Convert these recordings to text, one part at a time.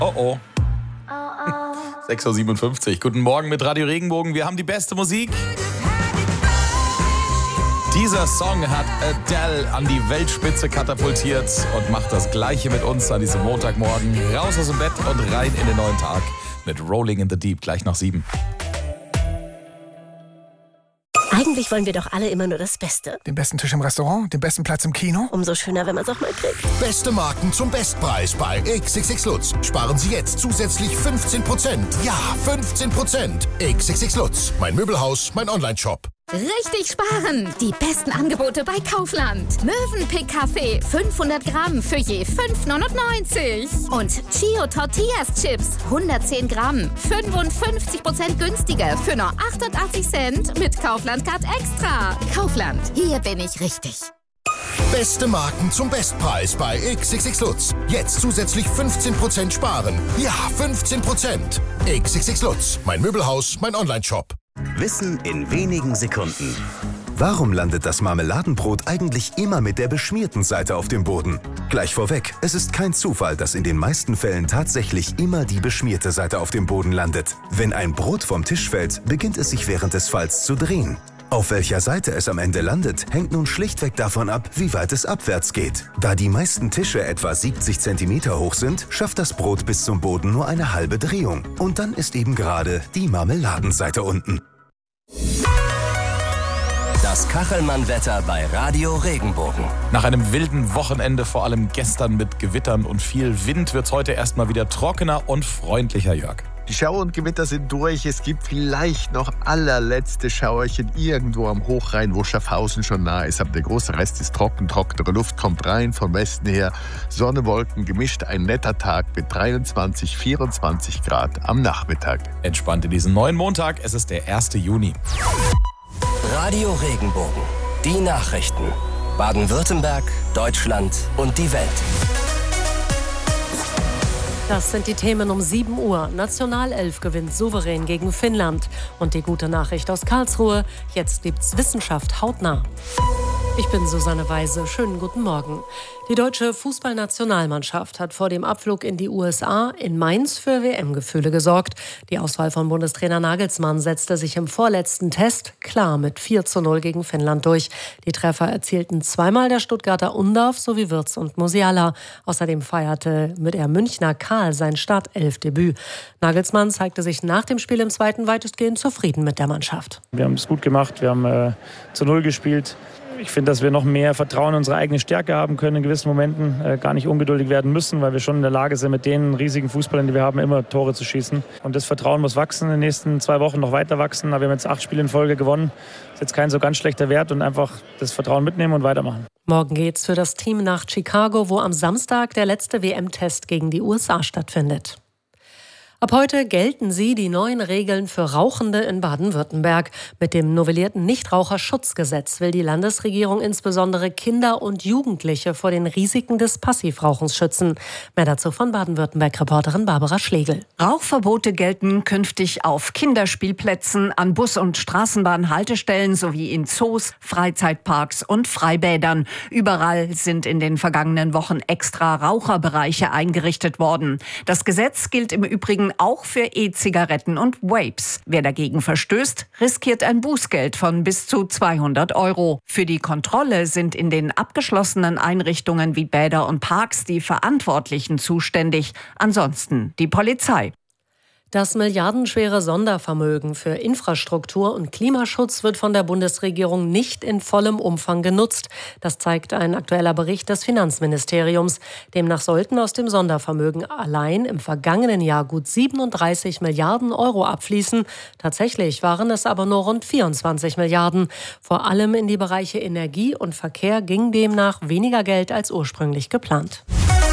Oh oh. 6.57 Uhr. Guten Morgen mit Radio Regenbogen. Wir haben die beste Musik. Dieser Song hat Adele an die Weltspitze katapultiert und macht das Gleiche mit uns an diesem Montagmorgen. Raus aus dem Bett und rein in den neuen Tag mit Rolling in the Deep, gleich nach 7. Eigentlich wollen wir doch alle immer nur das Beste. Den besten Tisch im Restaurant, den besten Platz im Kino. Umso schöner, wenn man es auch mal kriegt. Beste Marken zum Bestpreis bei XXX Lutz. Sparen Sie jetzt zusätzlich 15%. Ja, 15%. XXX Lutz. Mein Möbelhaus, mein Onlineshop. Richtig sparen! Die besten Angebote bei Kaufland. Mövenpick Kaffee 500 Gramm für je 5,99. Und Chio Tortillas Chips 110 Gramm 55% günstiger für nur 88 Cent mit Kaufland Card Extra. Kaufland, hier bin ich richtig. Beste Marken zum Bestpreis bei XXX Lutz. Jetzt zusätzlich 15% sparen. Ja, 15%. XXX Lutz. Mein Möbelhaus, mein Onlineshop. Wissen in wenigen Sekunden. Warum landet das Marmeladenbrot eigentlich immer mit der beschmierten Seite auf dem Boden? Gleich vorweg, es ist kein Zufall, dass in den meisten Fällen tatsächlich immer die beschmierte Seite auf dem Boden landet. Wenn ein Brot vom Tisch fällt, beginnt es sich während des Falls zu drehen. Auf welcher Seite es am Ende landet, hängt nun schlichtweg davon ab, wie weit es abwärts geht. Da die meisten Tische etwa 70 cm hoch sind, schafft das Brot bis zum Boden nur eine halbe Drehung. Und dann ist eben gerade die Marmeladenseite unten. Das Kachelmann-Wetter bei Radio Regenbogen. Nach einem wilden Wochenende, vor allem gestern mit Gewittern und viel Wind, wird es heute erstmal wieder trockener und freundlicher, Jörg. Die Schauer und Gewitter sind durch. Es gibt vielleicht noch allerletzte Schauerchen irgendwo am Hochrhein, wo Schaffhausen schon nah ist. Aber der große Rest ist trocken. Trockenere Luft kommt rein vom Westen her. Sonne, Wolken gemischt. Ein netter Tag mit 23, 24 Grad am Nachmittag. Entspannt in diesen neuen Montag. Es ist der 1. Juni. Radio Regenbogen. Die Nachrichten. Baden-Württemberg, Deutschland und die Welt. Das sind die Themen um 7 Uhr. Nationalelf gewinnt souverän gegen Finnland. Und die gute Nachricht aus Karlsruhe, jetzt gibt's Wissenschaft hautnah. Ich bin Susanne Weise. Schönen guten Morgen. Die deutsche Fußballnationalmannschaft hat vor dem Abflug in die USA in Mainz für WM-Gefühle gesorgt. Die Auswahl von Bundestrainer Nagelsmann setzte sich im vorletzten Test klar mit 4:0 gegen Finnland durch. Die Treffer erzielten zweimal der Stuttgarter Undorf sowie Wirtz und Musiala. Außerdem feierte mit der Münchner Karl sein Startelfdebüt. Nagelsmann zeigte sich nach dem Spiel im zweiten weitestgehend zufrieden mit der Mannschaft. Wir haben es gut gemacht, wir haben zu 0 gespielt. Ich finde, dass wir noch mehr Vertrauen in unsere eigene Stärke haben können in gewissen Momenten, gar nicht ungeduldig werden müssen, weil wir schon in der Lage sind, mit den riesigen Fußballern, die wir haben, immer Tore zu schießen. Und das Vertrauen muss wachsen, in den nächsten 2 Wochen noch weiter wachsen. Aber wir haben jetzt 8 Spiele in Folge gewonnen. Das ist jetzt kein so ganz schlechter Wert und einfach das Vertrauen mitnehmen und weitermachen. Morgen geht's für das Team nach Chicago, wo am Samstag der letzte WM-Test gegen die USA stattfindet. Ab heute gelten die neuen Regeln für Rauchende in Baden-Württemberg. Mit dem novellierten Nichtraucherschutzgesetz will die Landesregierung insbesondere Kinder und Jugendliche vor den Risiken des Passivrauchens schützen. Mehr dazu von Baden-Württemberg-Reporterin Barbara Schlegel. Rauchverbote gelten künftig auf Kinderspielplätzen, an Bus- und Straßenbahnhaltestellen sowie in Zoos, Freizeitparks und Freibädern. Überall sind in den vergangenen Wochen extra Raucherbereiche eingerichtet worden. Das Gesetz gilt im Übrigen auch für E-Zigaretten und Vapes. Wer dagegen verstößt, riskiert ein Bußgeld von bis zu 200 €. Für die Kontrolle sind in den abgeschlossenen Einrichtungen wie Bäder und Parks die Verantwortlichen zuständig, ansonsten die Polizei. Das milliardenschwere Sondervermögen für Infrastruktur und Klimaschutz wird von der Bundesregierung nicht in vollem Umfang genutzt. Das zeigt ein aktueller Bericht des Finanzministeriums. Demnach sollten aus dem Sondervermögen allein im vergangenen Jahr gut 37 Milliarden € abfließen. Tatsächlich waren es aber nur rund 24 Milliarden. Vor allem in die Bereiche Energie und Verkehr ging demnach weniger Geld als ursprünglich geplant.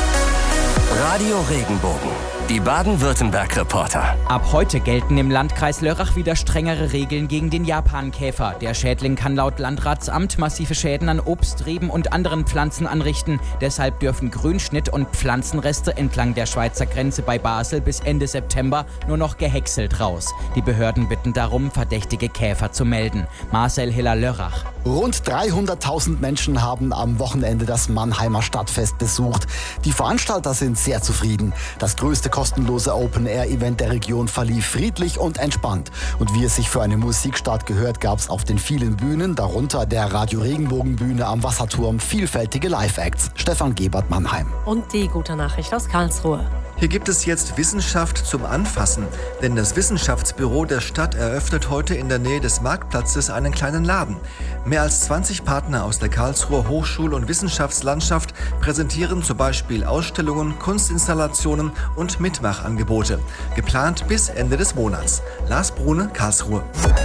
Radio Regenbogen. Die Baden-Württemberg-Reporter. Ab heute gelten im Landkreis Lörrach wieder strengere Regeln gegen den Japankäfer. Der Schädling kann laut Landratsamt massive Schäden an Obst, Reben und anderen Pflanzen anrichten. Deshalb dürfen Grünschnitt und Pflanzenreste entlang der Schweizer Grenze bei Basel bis Ende September nur noch gehäckselt raus. Die Behörden bitten darum, verdächtige Käfer zu melden. Marcel Hiller-Lörrach. Rund 300.000 Menschen haben am Wochenende das Mannheimer Stadtfest besucht. Die Veranstalter sind sehr zufrieden. Das größte kostenlose Open-Air-Event der Region verlief friedlich und entspannt. Und wie es sich für einen Musikstart gehört, gab es auf den vielen Bühnen, darunter der Radio Regenbogen-Bühne am Wasserturm, vielfältige Live-Acts. Stefan Gebert, Mannheim. Und die gute Nachricht aus Karlsruhe. Hier gibt es jetzt Wissenschaft zum Anfassen, denn das Wissenschaftsbüro der Stadt eröffnet heute in der Nähe des Marktplatzes einen kleinen Laden. Mehr als 20 Partner aus der Karlsruher Hochschul- und Wissenschaftslandschaft präsentieren zum Beispiel Ausstellungen, Kunstinstallationen und Mitmachangebote. Geplant bis Ende des Monats. Lars Brune, Karlsruhe.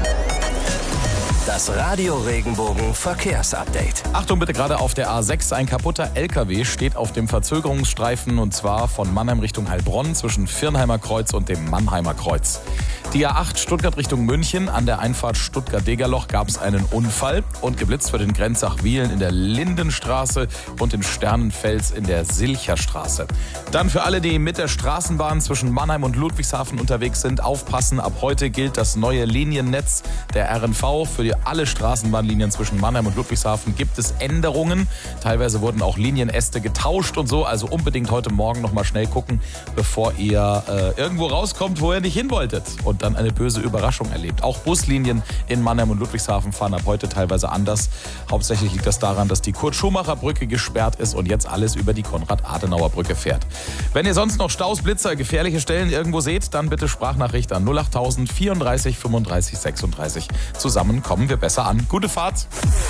Das Radio Regenbogen Verkehrsupdate. Achtung bitte, gerade auf der A6 ein kaputter LKW steht auf dem Verzögerungsstreifen und zwar von Mannheim Richtung Heilbronn zwischen Viernheimer Kreuz und dem Mannheimer Kreuz. Die A8 Stuttgart Richtung München, an der Einfahrt Stuttgart-Degerloch gab es einen Unfall und geblitzt wird in Grenzach-Wiehlen in der Lindenstraße und in Sternenfels in der Silcherstraße. Dann für alle, die mit der Straßenbahn zwischen Mannheim und Ludwigshafen unterwegs sind, aufpassen, ab heute gilt das neue Liniennetz der RNV. Für alle Straßenbahnlinien zwischen Mannheim und Ludwigshafen gibt es Änderungen. Teilweise wurden auch Linienäste getauscht und so, also unbedingt heute Morgen noch mal schnell gucken, bevor ihr irgendwo rauskommt, wo ihr nicht hin wolltet und dann eine böse Überraschung erlebt. Auch Buslinien in Mannheim und Ludwigshafen fahren ab heute teilweise anders. Hauptsächlich liegt das daran, dass die Kurt-Schumacher-Brücke gesperrt ist und jetzt alles über die Konrad-Adenauer-Brücke fährt. Wenn ihr sonst noch Staus, Blitzer, gefährliche Stellen irgendwo seht, dann bitte Sprachnachricht an 08000 34 35 36. Zusammen kommen wir besser an. Gute Fahrt!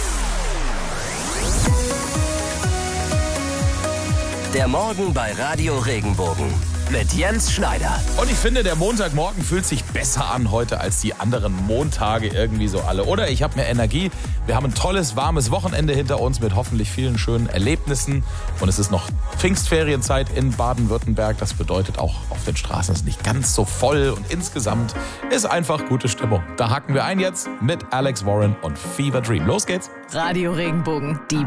Der Morgen bei Radio Regenbogen mit Jens Schneider. Und ich finde, der Montagmorgen fühlt sich besser an heute als die anderen Montage irgendwie so alle. Oder ich habe mehr Energie. Wir haben ein tolles, warmes Wochenende hinter uns mit hoffentlich vielen schönen Erlebnissen. Und es ist noch Pfingstferienzeit in Baden-Württemberg. Das bedeutet auch, auf den Straßen ist nicht ganz so voll. Und insgesamt ist einfach gute Stimmung. Da haken wir ein jetzt mit Alex Warren und Fever Dream. Los geht's. Radio Regenbogen, die